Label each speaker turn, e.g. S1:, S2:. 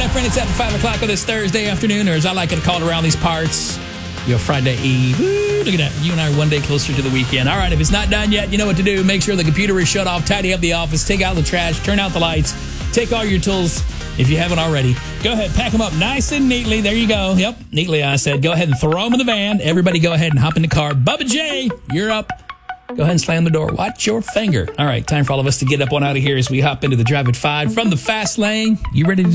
S1: my friend. It's at 5 o'clock on this Thursday afternoon, or as I like to call it around these parts, your Friday Eve. Woo, look at that. You and I are one day closer to the weekend. All right, if it's not done yet, you know what to do. Make sure the computer is shut off, tidy up the office, take out the trash, turn out the lights, take all your tools if you haven't already. Go ahead, pack them up nice and neatly. There you go. Yep, neatly I said. Go ahead and throw them in the van. Everybody go ahead and hop in the car. Bubba J, you're up. Go ahead and slam the door. Watch your finger. All right, time for all of us to get up on out of here as we hop into the Drive at 5 from the fast lane. You ready to